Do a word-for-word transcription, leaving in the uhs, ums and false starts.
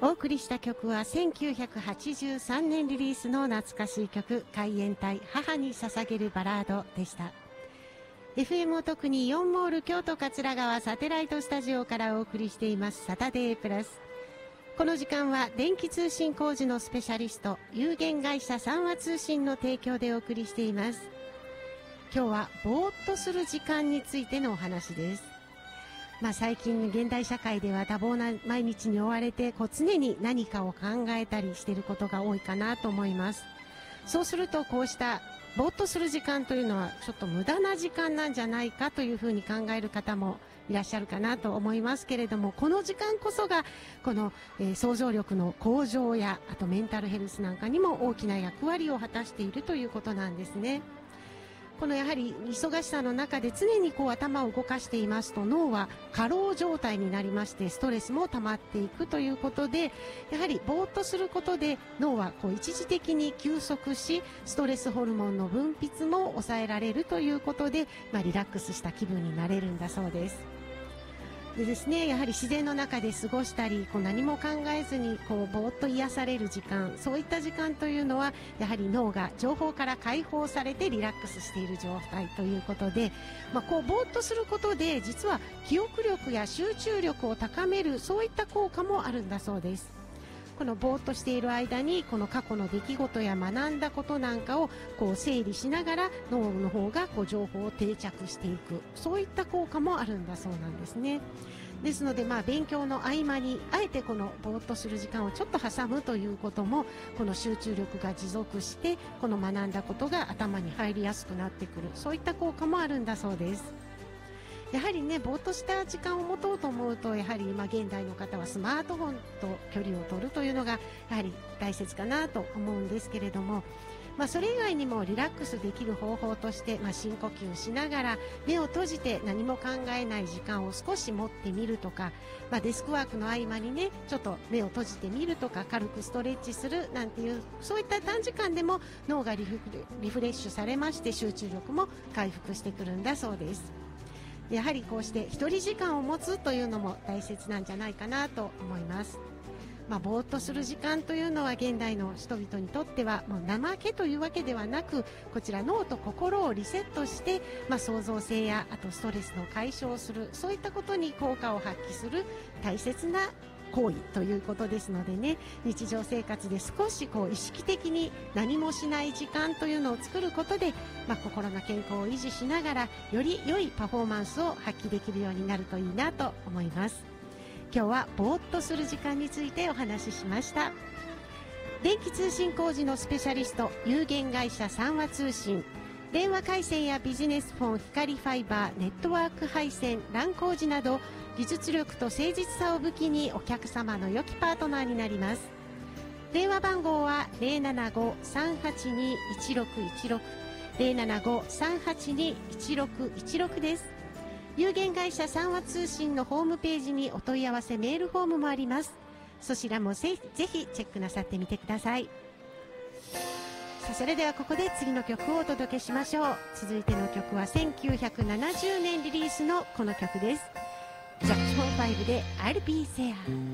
お送りした曲はせんきゅうひゃくはちじゅうさんねんリリースの懐かしい曲、海援隊母に捧げるバラードでした。 エフエム を特にイオンモール京都桂川サテライトスタジオからお送りしていますサタデープラス。この時間は電気通信工事のスペシャリスト有限会社三和通信の提供でお送りしています。今日はぼーっとする時間についてのお話です。まあ、最近現代社会では多忙な毎日に追われてこう常に何かを考えたりしていることが多いかなと思います。そうするとこうしたぼーっとする時間というのはちょっと無駄な時間なんじゃないかというふうに考える方もいらっしゃるかなと思いますけれども、この時間こそがこの、えー、想像力の向上やあとメンタルヘルスなんかにも大きな役割を果たしているということなんですね。このやはり忙しさの中で常にこう頭を動かしていますと脳は過労状態になりましてストレスも溜まっていくということで、やはりぼーっとすることで脳はこう一時的に休息しストレスホルモンの分泌も抑えられるということで、まあ、リラックスした気分になれるんだそうです。でですね、やはり自然の中で過ごしたりこう何も考えずにこうぼーっと癒される時間、そういった時間というのはやはり脳が情報から解放されてリラックスしている状態ということで、まあ、こうぼーっとすることで実は記憶力や集中力を高めるそういった効果もあるんだそうです。このぼーっとしている間にこの過去の出来事や学んだことなんかをこう整理しながら脳の方がこう情報を定着していく、そういった効果もあるんだそうなんですね。ですので、まあ、勉強の合間にあえてこのぼーっとする時間をちょっと挟むということもこの集中力が持続してこの学んだことが頭に入りやすくなってくる、そういった効果もあるんだそうです。やはりね、ぼーっとした時間を持とうと思うとやはり今現代の方はスマートフォンと距離を取るというのがやはり大切かなと思うんですけれども、まあ、それ以外にもリラックスできる方法として、まあ、深呼吸しながら目を閉じて何も考えない時間を少し持ってみるとか、まあ、デスクワークの合間にねちょっと目を閉じてみるとか軽くストレッチするなんていうそういった短時間でも脳がリフ、リフレッシュされまして集中力も回復してくるんだそうです。やはりこうして一人時間を持つというのも大切なんじゃないかなと思います。まあ、ぼーっとする時間というのは現代の人々にとってはもう怠けというわけではなく、こちら脳と心をリセットして、まあ、創造性やあとストレスの解消をする、そういったことに効果を発揮する大切な行為ということですのでね、日常生活で少しこう意識的に何もしない時間というのを作ることで、まあ、心の健康を維持しながらより良いパフォーマンスを発揮できるようになるといいなと思います。今日はぼーっとする時間についてお話ししました。電気通信工事のスペシャリスト有限会社三和通信、電話回線やビジネスフォン、光ファイバー、ネットワーク配線、ラン工事など技術力と誠実さを武器にお客様の良きパートナーになります。電話番号は ゼロななご さんはちに いちろくいちろく ゼロななご さんはちに いちろくいちろくです。有限会社三和通信のホームページにお問い合わせメールフォームもあります。そちらもぜひチェックなさってみてください。さあ、それではここで次の曲をお届けしましょう。続いての曲はせんきゅうひゃくななじゅうねんリリースのこの曲です。ジャックフォンファイブで I'll Be There。